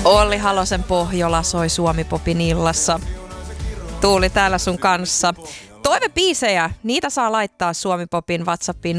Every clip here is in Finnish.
Olli Halosen Pohjola soi Suomi-popin illassa. Tuuli täällä sun kanssa. Toivebiisejä, niitä saa laittaa Suomi-popin WhatsAppiin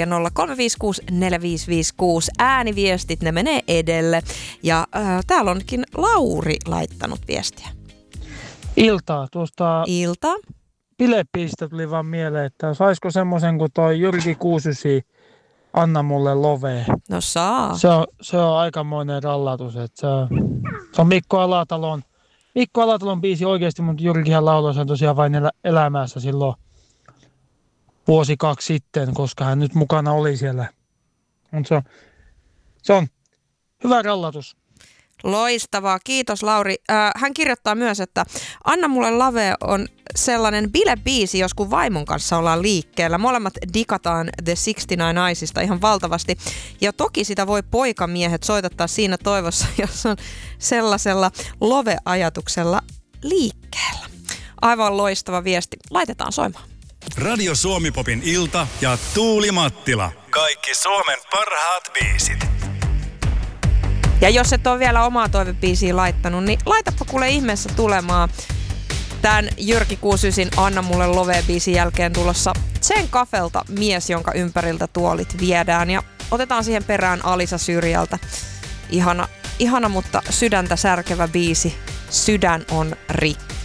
0403564556. Ääniviestit, ne menee edelle. Ja täällä onkin Lauri laittanut viestiä. Iltaa. Tuosta Ilta. bilebiisistä tuli vaan mieleen, että saisiko semmoisen kuin toi Jyrki 69 Anna mulle lovee. No saa. Se on aikamoinen rallatus. Että se on Mikko Alatalon biisi oikeasti, mutta Jyrkihän lauloi sen tosiaan vain elämässä silloin vuosi 2 sitten, koska hän nyt mukana oli siellä. Mutta se on hyvä rallatus. Loistavaa, kiitos Lauri. Hän kirjoittaa myös, että Anna mulle lave on sellainen bilebiisi, jos kun vaimon kanssa ollaan liikkeellä. Molemmat digataan The 69 Eyesista ihan valtavasti. Ja toki sitä voi poikamiehet soitattaa siinä toivossa, jos on sellaisella love-ajatuksella liikkeellä. Aivan loistava viesti. Laitetaan soimaan. Radio Suomi-popin ilta ja Tuuli Mattila. Kaikki Suomen parhaat biisit. Ja jos et ole vielä omaa toivebiisiä laittanut, niin laitapa kuule ihmeessä tulemaan. Tän Jyrki 69 Anna mulle love-biisin jälkeen tulossa Sen Kafelta Mies, jonka ympäriltä tuolit viedään. Ja otetaan siihen perään Alisa Syrjältä. Ihana, mutta sydäntä särkevä biisi. Sydän on rikki.